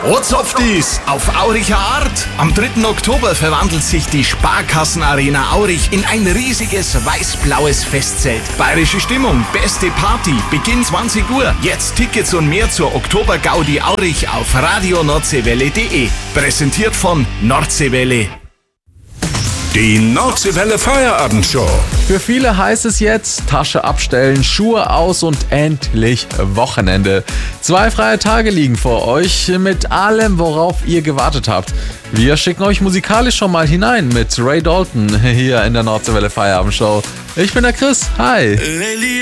Ozopfdies auf Auricher Art. Am 3. Oktober verwandelt sich die Sparkassenarena Aurich in ein riesiges weiß-blaues Festzelt. Bayerische Stimmung, beste Party, Beginn 20 Uhr. Jetzt Tickets und mehr zur Oktober-Gaudi Aurich auf radionordseewelle.de. Präsentiert von Nordseewelle. Die Nordseewelle Feierabendshow. Für viele heißt es jetzt Tasche abstellen, Schuhe aus und endlich Wochenende. 2 freie Tage liegen vor euch mit allem, worauf ihr gewartet habt. Wir schicken euch musikalisch schon mal hinein mit Ray Dalton hier in der Nordseewelle Feierabendshow. Ich bin der Chris. Hi.